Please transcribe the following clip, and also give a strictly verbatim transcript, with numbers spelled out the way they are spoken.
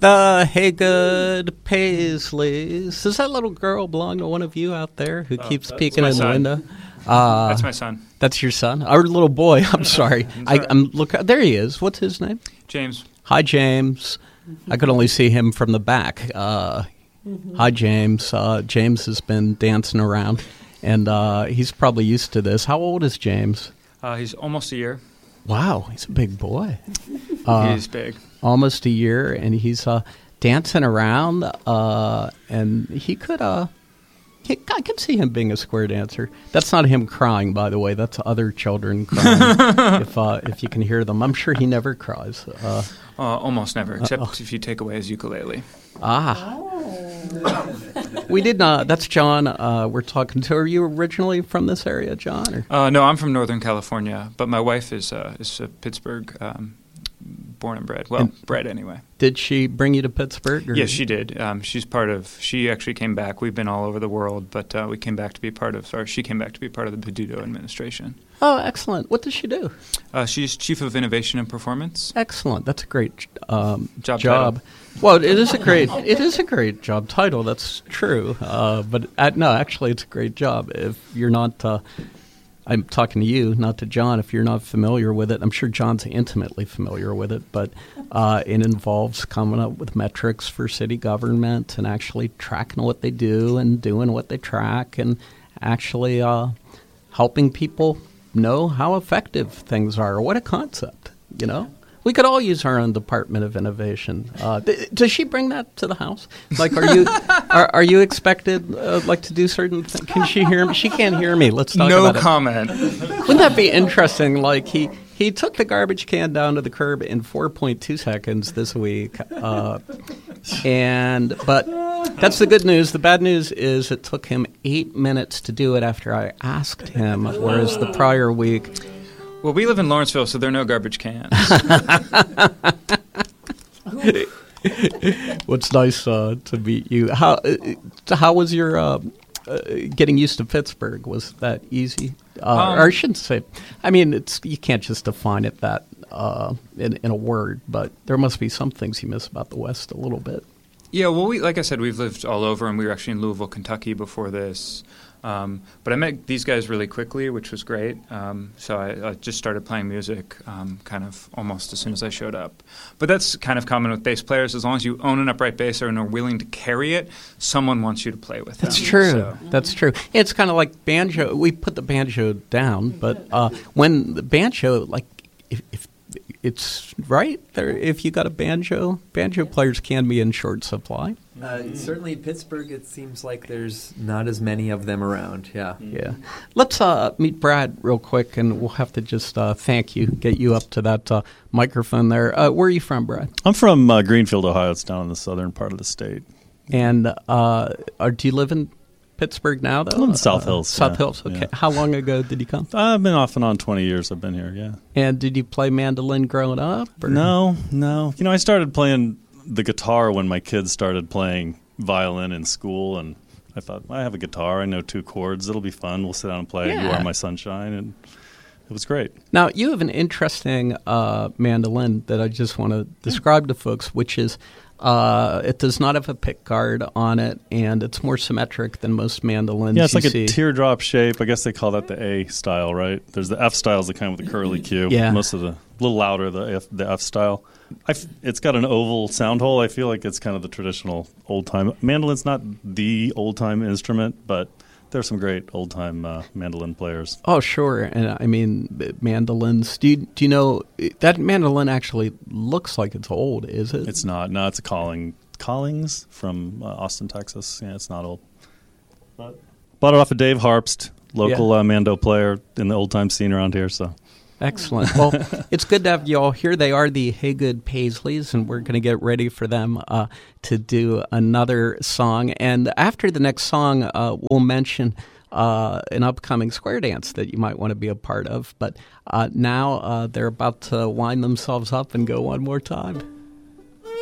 The Haygood Paisleys. Does that little girl belong to one of you out there who Oh, keeps that's peeking my in the son. window? Uh, That's my son, That's your son? Our little boy. I'm sorry. I'm I, sorry. I'm look. There he is. What's his name? James. Hi, James. I could only see him from the back. Uh, hi, James. Uh, James has been dancing around, and uh, he's probably used to this. How old is James? Uh, he's almost a year. Wow, he's a big boy. Uh, he's big. Almost a year, and he's uh, dancing around, uh, and he could... Uh, he, I could see him being a square dancer. That's not him crying, by the way. That's other children crying, if uh, if you can hear them. I'm sure he never cries. Uh, Uh, almost never, except Uh-oh. if you take away his ukulele. ah. We did not. That's John uh, we're talking to. Are you originally from this area, John? Or? Uh, no, I'm from Northern California, but my wife is uh, is uh, Pittsburgh, um, born and bred. Well, And- bred anyway. Did she bring you to Pittsburgh? Or? Yes, she did. Um, she's part of. She actually came back. We've been all over the world, but uh, we came back to be part of. Or she came back to be part of the Peduto administration. Oh, excellent. What does she do? Uh, she's chief of innovation and performance. Excellent. That's a great um, Job job. title. Well, it is a great it is a great job title. That's true. Uh, but uh, no, actually, it's a great job. If you're not, uh, I'm talking to you, not to John. If you're not familiar with it, I'm sure John's intimately familiar with it. But uh, it involves coming up with metrics for city government and actually tracking what they do and doing what they track and actually uh, helping people know how effective things are. What a concept, you know? We could all use our own Department of Innovation. Uh, th- does she bring that to the house? Like, are you are, are you expected uh, like to do certain things? Can she hear me? She can't hear me. Let's talk No about comment. it. Wouldn't that be interesting? Like he he took the garbage can down to the curb in four point two seconds this week, uh, and but that's the good news. The bad news is it took him eight minutes to do it after I asked him, whereas the prior week. Well, we live in Lawrenceville, so there are no garbage cans. Well, it's nice uh, to meet you. How uh, how was your uh, uh, getting used to Pittsburgh? Was that easy? Uh, Um, or I shouldn't say. I mean, it's you can't just define it that uh, in in a word. But there must be some things you miss about the West a little bit. Yeah, well, we like I said, we've lived all over, and we were actually in Louisville, Kentucky before this. Um, but I met these guys really quickly, which was great. Um, so I, I just started playing music um, kind of almost as soon as I showed up. But that's kind of common with bass players. As long as you own an upright bass and are willing to carry it, someone wants you to play with them. That's true. So- That's true. It's kind of like banjo. We put the banjo down, but uh, when the banjo, like, if, if it's right there, if you got a banjo, banjo players can be in short supply. Uh, certainly in Pittsburgh, it seems like there's not as many of them around. Yeah. Yeah. Let's uh, meet Brad real quick, and we'll have to just uh, thank you, get you up to that uh, microphone there. Uh, where are you from, Brad? I'm from uh, Greenfield, Ohio. It's down in the southern part of the state. And uh, are, do you live in Pittsburgh now, though? I live in South Hills, Uh, South yeah, Hills, okay. yeah. How long ago did you come? I've been off and on twenty years. I've been here, yeah. And did you play mandolin growing up? Or? No, no. You know, I started playing the guitar when my kids started playing violin in school, and I thought, I have a guitar. I know two chords. It'll be fun. We'll sit down and play You Yeah. Are My Sunshine, and it was great. Now, you have an interesting uh, mandolin that I just want to describe to folks, which is uh, it does not have a pick guard on it, and it's more symmetric than most mandolins Yeah, it's you like see. a teardrop shape. I guess they call that the A style, right? There's the F style is the kind with the curly Q. Yeah. Most of the, a little louder, the F, the F style. I've, it's got an oval sound hole. I feel like it's kind of the traditional old-time. Mandolin's not the old-time instrument, but there's some great old-time uh, mandolin players. Oh, sure. And I mean, mandolins. Do you, do you know that mandolin actually looks like it's old, is it? It's not. No, it's a calling. Collings from uh, Austin, Texas. Yeah, it's not old. But bought it off of Dave Harpst, local Yeah. uh, mando player in the old-time scene around here, so... Excellent. Well, it's good to have you all here. They are the Haygood Paisleys, and we're going to get ready for them uh, to do another song. And after the next song, uh, we'll mention uh, an upcoming square dance that you might want to be a part of. But uh, now uh, they're about to wind themselves up and go one more time.